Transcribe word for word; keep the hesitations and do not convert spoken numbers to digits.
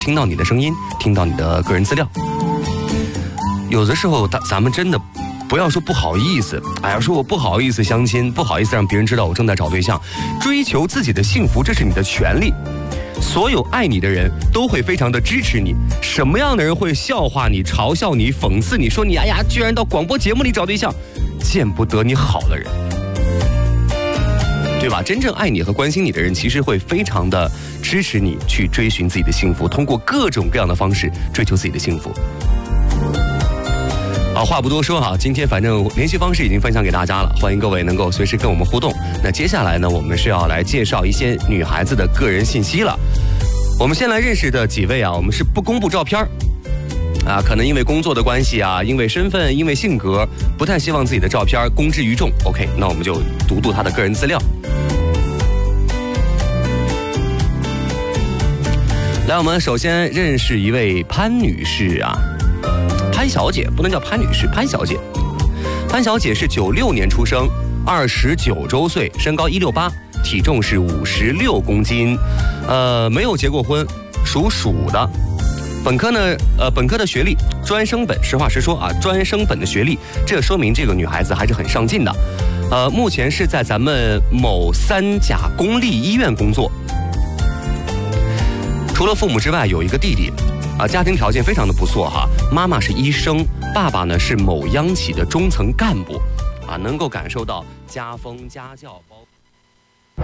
听到你的声音，听到你的个人资料。有的时候，咱咱们真的不要说不好意思，哎呀，说我不好意思相亲，不好意思让别人知道我正在找对象，追求自己的幸福，这是你的权利。所有爱你的人都会非常的支持你。什么样的人会笑话你、嘲笑你、讽刺你，说你哎呀，居然到广播节目里找对象？见不得你好的人，对吧？真正爱你和关心你的人，其实会非常的支持你去追寻自己的幸福，通过各种各样的方式追求自己的幸福。好，话不多说哈，今天反正联系方式已经分享给大家了，欢迎各位能够随时跟我们互动。那接下来呢，我们是要来介绍一些女孩子的个人信息了。我们先来认识的几位啊，我们是不公布照片啊，可能因为工作的关系啊，因为身份，因为性格，不太希望自己的照片公之于众。OK， 那我们就读读她的个人资料。来，我们首先认识一位潘女士啊。潘小姐不能叫潘女士，潘小姐。潘小姐是九六年出生，二十九周岁，身高一六八，体重是五十六公斤，呃，没有结过婚，属鼠的。本科呢，呃，本科的学历专升本，实话实说啊，专升本的学历，这说明这个女孩子还是很上进的。呃，目前是在咱们某三甲公立医院工作。除了父母之外，有一个弟弟。啊，家庭条件非常的不错哈，妈妈是医生，爸爸呢是某央企的中层干部，啊，能够感受到家风家教包。